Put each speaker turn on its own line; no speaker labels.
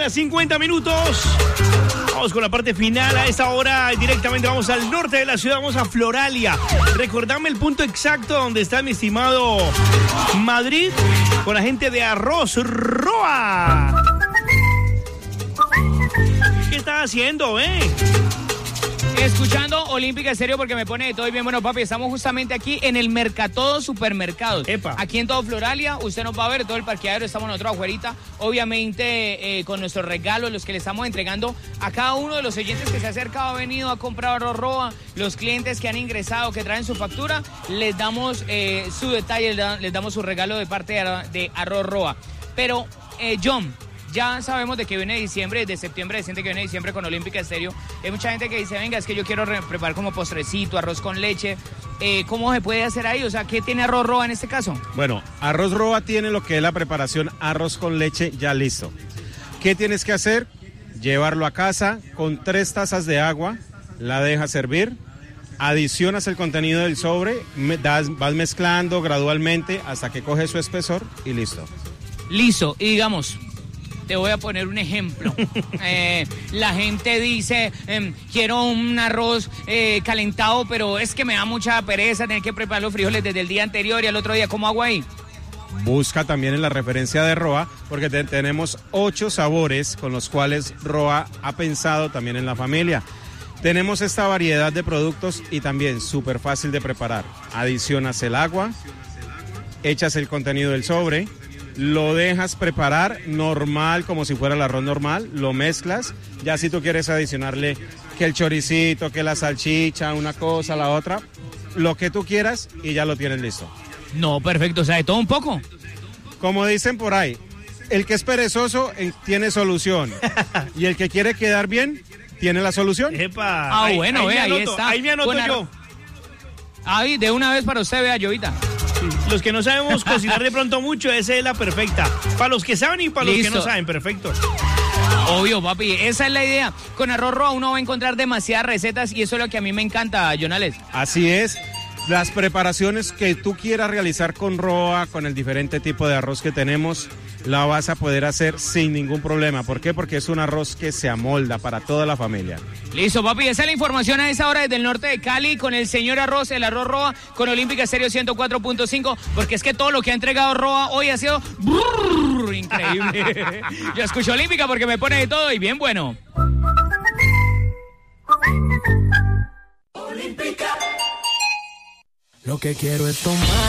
mañana, 50 minutos. Vamos con la parte final. A esta hora directamente vamos al norte de la ciudad, vamos a Floralia. Recordame el punto exacto donde está mi estimado Madrid con la gente de Arroz Roa. ¿Qué estás haciendo,
Escuchando Olímpica Estéreo porque me pone de todo y bien. Bueno, papi, estamos justamente aquí en el Mercatodo Supermercados.
Epa.
Aquí en todo Floralia, usted nos va a ver todo el parqueadero, estamos nosotros afuerita, obviamente con nuestros regalos, los que le estamos entregando a cada uno de los oyentes que se ha acercado, ha venido, ha comprado Arroz Roa, los clientes que han ingresado, que traen su factura, les damos su detalle, les damos su regalo de parte de Arroz Roa. Pero, John, ya sabemos de que viene diciembre, de septiembre, siente que viene diciembre con Olímpica Estéreo. Hay mucha gente que dice, venga, es que yo quiero preparar como postrecito, arroz con leche. ¿Cómo se puede hacer ahí? O sea, ¿qué tiene Arroz Roa en este caso?
Bueno, Arroz Roa tiene lo que es la preparación arroz con leche ya listo. ¿Qué tienes que hacer? Llevarlo a casa con 3 tazas de agua, la dejas hervir, adicionas el contenido del sobre, vas mezclando gradualmente hasta que coge su espesor y listo.
Listo, y digamos, te voy a poner un ejemplo. La gente dice, quiero un arroz calentado, pero es que me da mucha pereza tener que preparar los frijoles desde el día anterior y al otro día. ¿Cómo hago ahí?
Busca también en la referencia de Roa, porque tenemos 8 sabores con los cuales Roa ha pensado también en la familia. Tenemos esta variedad de productos y también súper fácil de preparar. Adicionas el agua, echas el contenido del sobre, lo dejas preparar normal, como si fuera el arroz normal, lo mezclas. Ya si tú quieres adicionarle que el choricito, que la salchicha, una cosa, la otra, lo que tú quieras y ya lo tienes listo.
No, perfecto, o sea, de todo un poco.
Como dicen por ahí, el que es perezoso tiene solución y el que quiere quedar bien tiene la solución.
¡Epa!
Ah, bueno, ahí está.
Ahí me anoto yo.
Ahí, de una vez para usted, vea, Llovita.
Los que no sabemos cocinar de pronto mucho, esa es la perfecta. Para los que saben y para los que no saben, perfecto.
Obvio, papi, esa es la idea. Con Arroz Roa uno va a encontrar demasiadas recetas y eso es lo que a mí me encanta, Jonales.
Así es. Las preparaciones que tú quieras realizar con Roa, con el diferente tipo de arroz que tenemos, la vas a poder hacer sin ningún problema. ¿Por qué? Porque es un arroz que se amolda para toda la familia.
Listo, papi, esa es la información a esa hora desde el norte de Cali con el señor Arroz, el Arroz Roa, con Olímpica Estéreo 104.5, porque es que todo lo que ha entregado Roa hoy ha sido increíble. Yo escucho Olímpica porque me pone de todo y bien bueno.
Olímpica. Lo que quiero es tomar.